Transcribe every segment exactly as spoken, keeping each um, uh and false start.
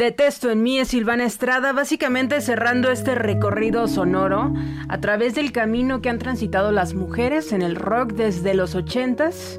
Detesto en mí es Silvana Estrada, básicamente cerrando este recorrido sonoro a través del camino que han transitado las mujeres en el rock desde los ochentas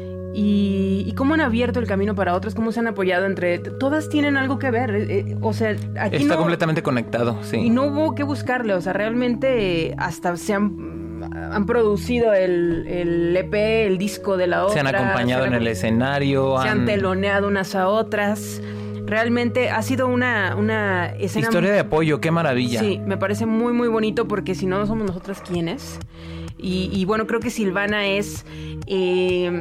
y, y cómo han abierto el camino para otras, cómo se han apoyado entre... Todas tienen algo que ver, eh, o sea, aquí Está no, completamente conectado, sí. Y no hubo que buscarle, o sea, realmente eh, hasta se han... han producido el, el E P, el disco de la otra. Se han acompañado se han, en el escenario. Se han, han teloneado unas a otras. Realmente ha sido una, una escena... Historia de apoyo, qué maravilla. Sí, me parece muy, muy bonito porque si no, no somos nosotras quiénes. Y, y bueno, creo que Silvana es eh,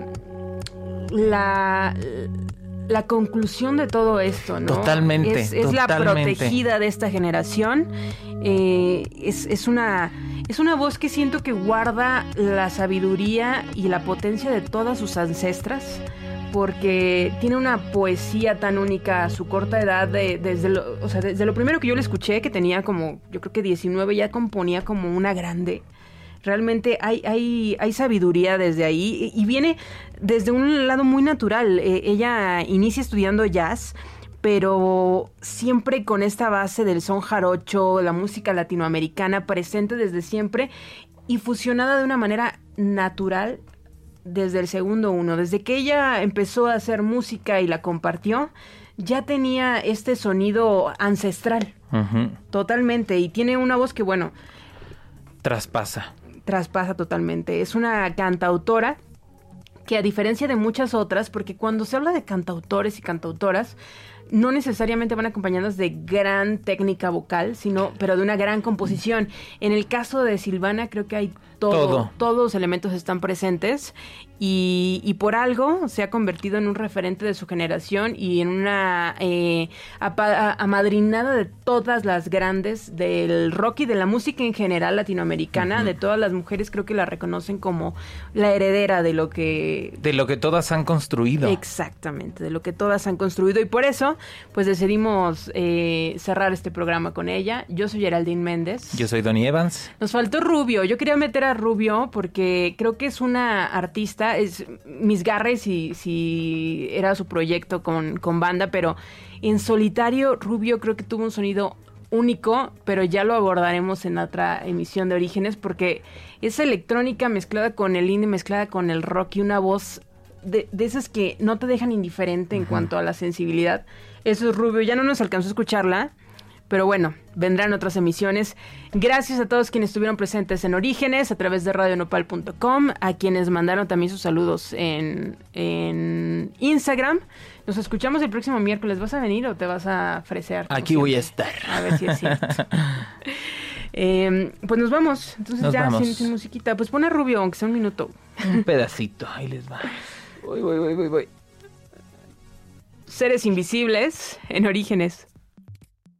la... la conclusión de todo esto, ¿no? Totalmente. Es, es totalmente. la protegida de esta generación. Eh, es, es una... Es una voz que siento que guarda la sabiduría y la potencia de todas sus ancestras, porque tiene una poesía tan única a su corta edad. De, desde, lo, o sea, desde lo primero que yo le escuché, que tenía como, yo creo que diecinueve, ya componía como una grande. Realmente hay, hay, hay sabiduría desde ahí y, y viene desde un lado muy natural. Eh, ella inicia estudiando jazz, pero siempre con esta base del son jarocho, la música latinoamericana presente desde siempre y fusionada de una manera natural desde el segundo uno. Desde que ella empezó a hacer música y la compartió, ya tenía este sonido ancestral, uh-huh. Totalmente, y tiene una voz que, bueno... Traspasa. Traspasa totalmente. Es una cantautora que, a diferencia de muchas otras, porque cuando se habla de cantautores y cantautoras, no necesariamente van acompañadas de gran técnica vocal, sino, pero de una gran composición. En el caso de Silvana, creo que hay todo, todo. todos los elementos están presentes y, y por algo se ha convertido en un referente de su generación y en una eh, apa- amadrinada de todas las grandes del rock y de la música en general latinoamericana. Uh-huh. De todas las mujeres, creo que la reconocen como la heredera de lo que... De lo que todas han construido. Exactamente, de lo que todas han construido, y por eso pues decidimos eh, cerrar este programa con ella. Yo soy Geraldine Méndez. Yo soy Donny Evans. Nos faltó Rubio. Yo quería meter a Rubio porque creo que es una artista, es Miss Garre si, si era su proyecto con, con banda, pero en solitario Rubio creo que tuvo un sonido único, pero ya lo abordaremos en otra emisión de Orígenes, porque es electrónica mezclada con el indie, mezclada con el rock y una voz de, de esas que no te dejan indiferente en uh-huh. cuanto a la sensibilidad. Eso es Rubio. Ya no nos alcanzó a escucharla, pero bueno, vendrán otras emisiones. Gracias a todos quienes estuvieron presentes en Orígenes a través de radio nopal punto com, a quienes mandaron también sus saludos en, en Instagram. Nos escuchamos el próximo miércoles. ¿Vas a venir o te vas a fresear? Aquí siempre? Voy a estar. A ver si es cierto. eh, pues nos vamos. Entonces nos ya vamos. Sin, sin musiquita. Pues pon a Rubio, aunque sea un minuto. Un pedacito, ahí les va. Voy, voy, voy, voy, voy. Seres invisibles en Orígenes.